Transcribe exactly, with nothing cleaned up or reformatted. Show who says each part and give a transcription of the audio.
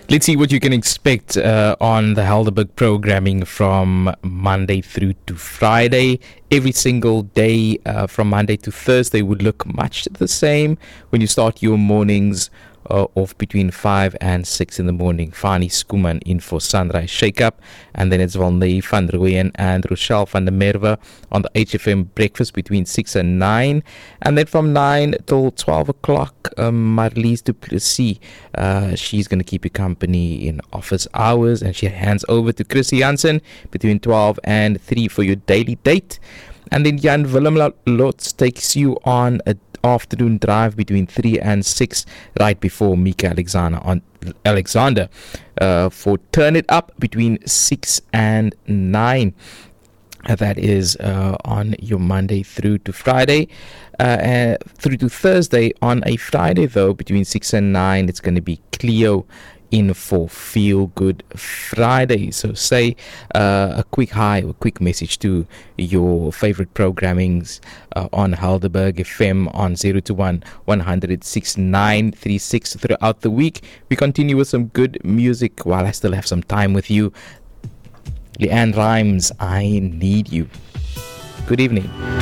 Speaker 1: Let's see what you can expect uh, on the Helderberg programming from Monday through to Friday. Every single day uh, from Monday to Thursday would look much the same when you start your mornings uh, off between five and six in the morning. Fani Skuman in for Sunrise Shake-Up, and then it's Volney van Rooyen and Rochelle van der Merwe on the H F M breakfast between six and nine, and then from nine till twelve o'clock, um, Marlies du Plessis, uh, she's going to keep you company in office hours, and she hands over to Chrissy Jansen between twelve and three for your daily date. And then Jan Willem Lotz takes you on a afternoon drive between three and six, right before Mika Alexander on Alexander uh, for Turn It Up between six and nine. Uh, that is uh, on your Monday through to Friday. Uh, uh, through to Thursday. On a Friday, though, between six and nine, it's going to be Cleo in for Feel Good Friday. So say uh, a quick hi or a quick message to your favorite programmings uh, on Helderberg F M on zero two one, one hundred, six nine three six throughout the week. We continue with some good music while I still have some time with you. Leanne Rhymes, I Need You. Good evening.